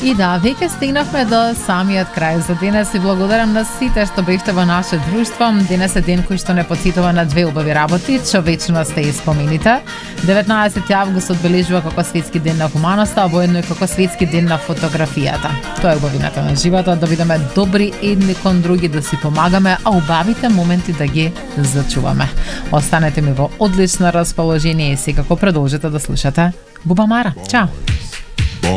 И да, веќе стигнавме до самиот крај за денес и благодарам на сите што бевте во наше друштво. Денес е ден кој што не потсетува на две убави работи, човечност и спомените. 19 август одбележува како светски ден на хуманоста, а воедно и како светски ден на фотографијата. Тоа е убавината на животот, да бидеме добри едни кон други, да си помагаме, а убавите моменти да ги зачуваме. Останете ми во одлично расположение и секако продолжете да слушате Буба Мара. Чао!